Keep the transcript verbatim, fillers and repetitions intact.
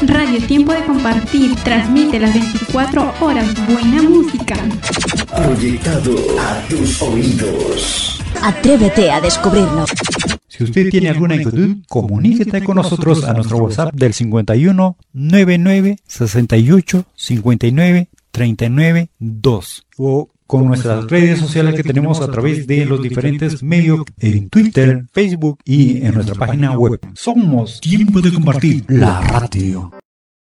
Radio Tiempo de Compartir transmite las veinticuatro horas buena música. Proyectado a tus oídos. Atrévete a descubrirlo. Si usted tiene alguna inquietud, comuníquete con nosotros a nuestro WhatsApp del cincuenta y uno, noventa y nueve, sesenta y ocho, cincuenta y nueve, treinta y nueve, dos o con nuestras redes sociales que tenemos a través de los diferentes medios en Twitter, Facebook y en nuestra página web. Somos Tiempo de Compartir, la radio.